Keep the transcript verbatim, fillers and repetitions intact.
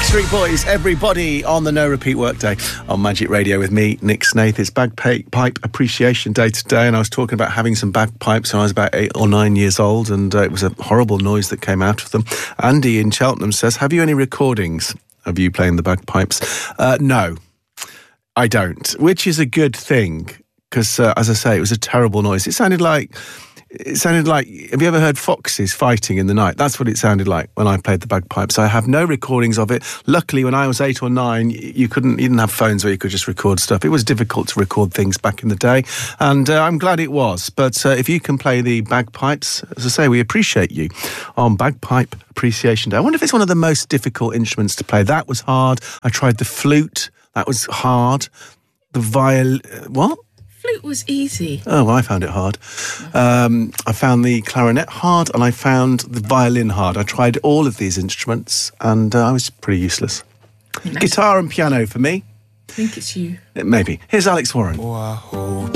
Backstreet Boys, everybody on the No Repeat Workday on Magic Radio with me, Nick Snaith. It's Bagpipe Appreciation Day today, and I was talking about having some bagpipes when I was about eight or nine years old, and uh, it was a horrible noise that came out of them. Andy in Cheltenham says, have you any recordings of you playing the bagpipes? Uh, no, I don't, which is a good thing, because, uh, as I say, it was a terrible noise. It sounded like... It sounded like, have you ever heard foxes fighting in the night? That's what it sounded like when I played the bagpipes. I have no recordings of it. Luckily, when I was eight or nine, you couldn't, you didn't have phones where you could just record stuff. It was difficult to record things back in the day, and uh, I'm glad it was. But uh, if you can play the bagpipes, as I say, we appreciate you on Bagpipe Appreciation Day. I wonder if it's one of the most difficult instruments to play. That was hard. I tried the flute. That was hard. The viol... What? Flute was easy. Oh, well, I found it hard. Um, I found the clarinet hard, and I found the violin hard. I tried all of these instruments, and uh, I was pretty useless. Guitar and piano for me. I think it's you. Maybe. Here's Alex Warren. Oh, I hope